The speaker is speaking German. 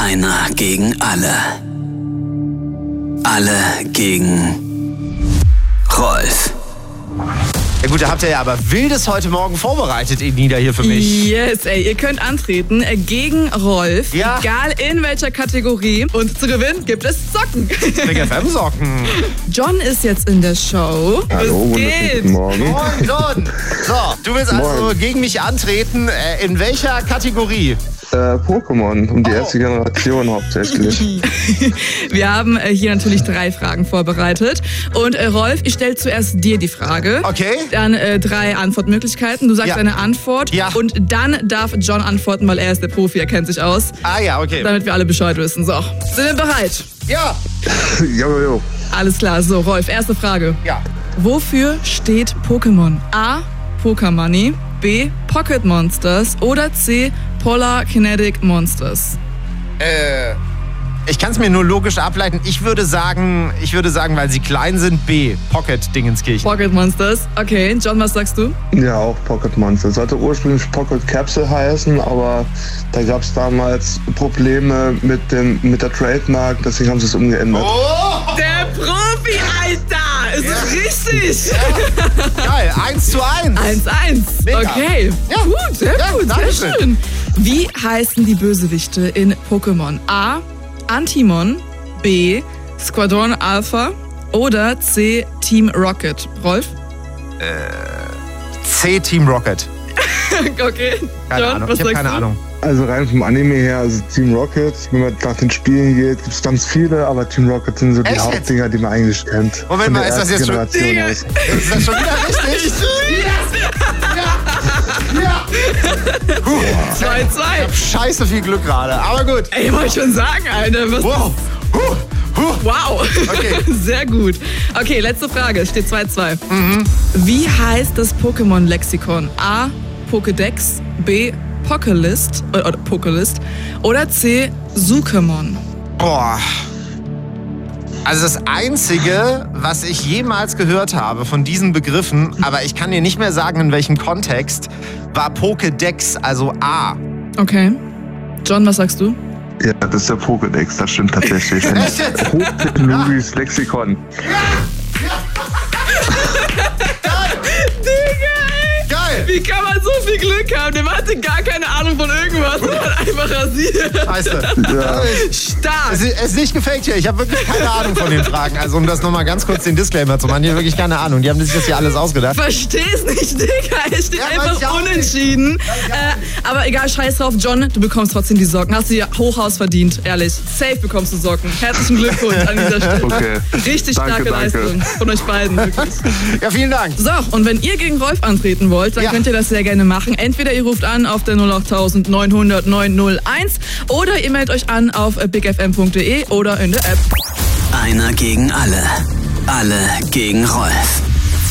Einer gegen alle. Alle gegen Rolf. Ja gut, da habt ihr ja aber Wildes heute Morgen vorbereitet, Enida, hier für mich. Yes, ey, ihr könnt antreten gegen Rolf, Ja. egal in welcher Kategorie. Und zu gewinnen gibt es Socken. Big FM-Socken. John ist jetzt in der Show. Hallo, Es geht. guten Morgen. Moin, John. So, du willst also Moin. gegen mich antreten. In welcher Kategorie? Pokémon, um die erste Generation hauptsächlich. Wir haben hier natürlich 3 Fragen vorbereitet. Und Rolf, ich stelle zuerst dir die Frage. Okay. Dann 3 Antwortmöglichkeiten. Du sagst Ja. eine Antwort. Ja. Und dann darf John antworten, weil er ist der Profi, er kennt sich aus. Ah ja, okay. Damit wir alle Bescheid wissen. So, sind wir bereit? Ja. Jo. Alles klar. So, Rolf, erste Frage. Ja. Wofür steht Pokémon? A. Pokémoney, B. Pocket Monsters oder C. Polar Kinetic Monsters? Ich kann es mir nur logisch ableiten. Ich würde sagen, weil sie klein sind, B. Pocket-Dingenskirchen. Pocket Monsters. Okay, John, was sagst du? Ja, auch Pocket Monster. Sollte ursprünglich Pocket Capsule heißen, aber da gab es damals Probleme mit der Trademark, deswegen haben sie es umgeändert. Oh! Der Profi, Alter! Es ist richtig! Geil, 1:1. 1:1. Mega. Okay. Ja. Gut, sehr Ja, gut, sehr Dankeschön. schön. Wie heißen die Bösewichte in Pokémon? A. Antimon, B. Squadron Alpha oder C. Team Rocket? Rolf? C, Team Rocket. Okay. Keine John, Ahnung. was Ich habe sagst keine du? Ahnung. Also rein vom Anime her, also Team Rocket, wenn man nach den Spielen geht, gibt es ganz viele, aber Team Rocket sind so die Echt jetzt? Hauptdinger, die man eigentlich kennt. Moment Von mal, der ist das ersten jetzt schon- Generation Digga. aus. Ist das schon wieder richtig? Ja. 2:2. Scheiße viel Glück gerade, aber gut. Ey, wollte ich schon sagen, Alter. Was Wow. Wow. Okay. Sehr gut. Okay, letzte Frage. Es steht 2:2. Wie heißt das Pokémon-Lexikon? A. Pokédex, B. Pokélist oder C. Suchemon? Boah. Also das Einzige, was ich jemals gehört habe von diesen Begriffen, aber ich kann dir nicht mehr sagen, in welchem Kontext, war Pokédex, also A. Okay. John, was sagst du? Ja, das ist der Pokédex, das stimmt tatsächlich. Ein Echt jetzt? hochtechnologisches Lexikon. Geil! Wie kann man so viel Glück haben? Der hatte gar keine Ahnung von irgendwas und hat einfach rasiert. Scheiße. Ja. Stark. Es ist nicht gefaked hier. Ich habe wirklich keine Ahnung von den Fragen. Also um das nochmal ganz kurz den Disclaimer zu machen. Ich habe wirklich keine Ahnung. Die haben sich das hier alles ausgedacht. Versteh's nicht, Digga. Es steht Ja, weiß ich einfach auch nicht. unentschieden. Aber egal, scheiß drauf. John, du bekommst trotzdem die Socken. Hast du dir Hochhaus verdient, ehrlich. Safe bekommst du Socken. Herzlichen Glückwunsch an dieser Stelle. Okay. Richtig Danke, starke danke. Leistung von euch beiden, wirklich. Ja, vielen Dank. So, und wenn ihr gegen Rolf antreten wollt, dann Ja. könnt ihr das sehr gerne machen. Entweder ihr ruft an auf der 08900 901 oder ihr meldet euch an auf bigfm.de oder in der App. Einer gegen alle. Alle gegen Rolf.